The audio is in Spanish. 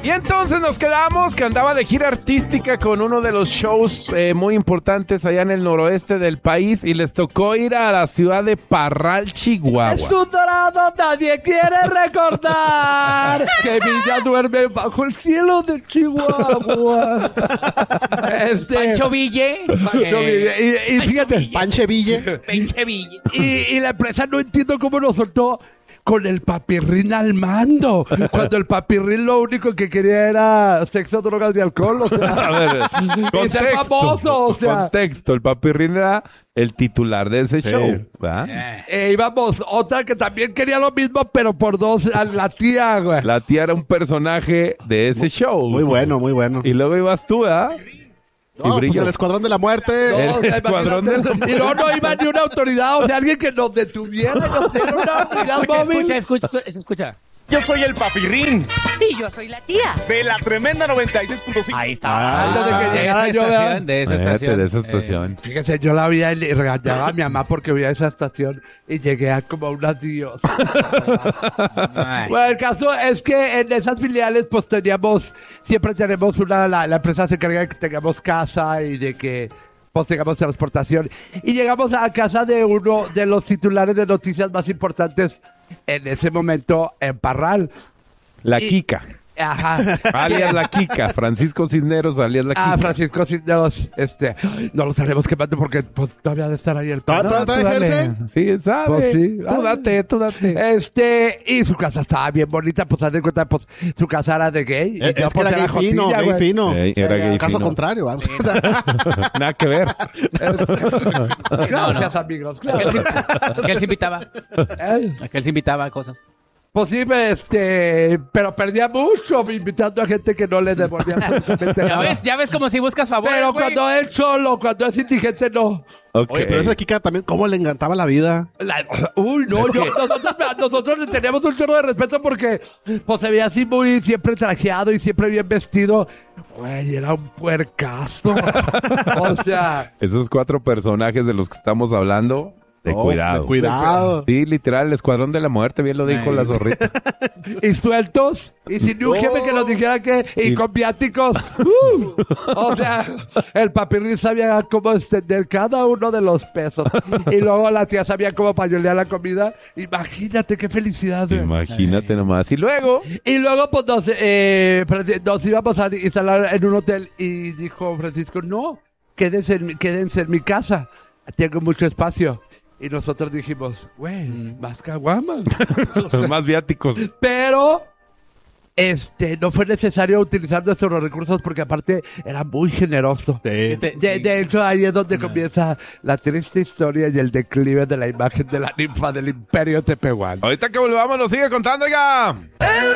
Y entonces nos quedamos que andaba de gira artística con uno de los shows muy importantes allá en el noroeste del país y les tocó ir a la ciudad de Parral, Chihuahua. Es un dorado, nadie quiere recordar que Villa duerme bajo el cielo de Chihuahua. Pancho Ville. Pancho Ville. Y fíjate, Ville. Panche Ville. Pinche Ville. Y la empresa no entiendo cómo nos soltó con el papirrín al mando. Cuando el papirrín lo único que quería era sexo, drogas y alcohol. O sea, A ver, y ser famoso, o sea. Contexto, el papirrín era el titular de ese show, ¿verdad? Íbamos otra que también quería lo mismo, pero por dos, a la tía, güey. La tía era un personaje de ese show. Muy bueno, muy bueno. Y luego ibas tú, ¿verdad? No, pues el Escuadrón de la Muerte. No, o sea, Escuadrón de- y no iba ni una autoridad, o sea, alguien que nos detuviera y nos diera una unidad móvil. Escucha. Yo soy el papirrín Y yo soy la tía. de la tremenda 96.5. Ahí está. Antes de que llegara yo, ¿verdad? De esa Fíjate, estación. de esa estación. Fíjese, yo la veía y regañaba a mi mamá porque veía esa estación y llegué a como un adiós. Bueno, el caso es que en esas filiales pues siempre tenemos la empresa se encarga de que tengamos casa y de que pues tengamos transportación. Y llegamos a casa de uno de los titulares de noticias más importantes en ese momento en Parral. La Y- Kika. Ajá. Alias La Kika. Francisco Cisneros, alias La Kika. Francisco Cisneros, no lo estaremos quemando porque pues, todavía ha de estar ahí el ¿Todavía Tú dale. ejerce? Sí, sabe. Pues sí. Tú date. Y su casa estaba bien bonita, pues haz de cuenta, pues su casa era de gay. Y Es yo, que pues, era gay fino, jotilla, gay güey. fino. Era gay Caso fino. contrario. ¿vale? Nada que ver. Gracias, amigos. ¿A qué él se invitaba? Eh, ¿A qué él se invitaba a cosas? Pues sí, pero perdía mucho invitando a gente que no le devolvía absolutamente nada. Ya ves como si buscas favor. Pero cuando es solo, cuando es indigente, no. Ok. Oye, pero esa Kika también, ¿cómo le encantaba la vida? Uy, no, nosotros le teníamos un chorro de respeto porque pues se veía así muy siempre trajeado y siempre bien vestido. Güey, era un puercazo. O sea, Esos 4 personajes de los que estamos hablando, de No, cuidado. de cuidado. Sí, literal, el Escuadrón de la Muerte, bien lo dijo la zorrita. y sueltos, y sin ni un jefe que nos dijera que, y con viáticos. O sea, el papirrín sabía cómo extender cada uno de los pesos. Y luego la tía sabía cómo payolear la comida. Imagínate qué felicidad, güey. Imagínate nomás. Y luego, Y luego pues nos íbamos a instalar en un hotel y dijo Francisco, no, quédense en mi casa, tengo mucho espacio. Y nosotros dijimos, güey, más caguamas. más viáticos. Pero no fue necesario utilizar nuestros recursos porque aparte era muy generoso. De hecho, ahí es donde comienza la triste historia y el declive de la imagen de la ninfa del Imperio Tepehuán. Ahorita que volvamos nos sigue contando, ya.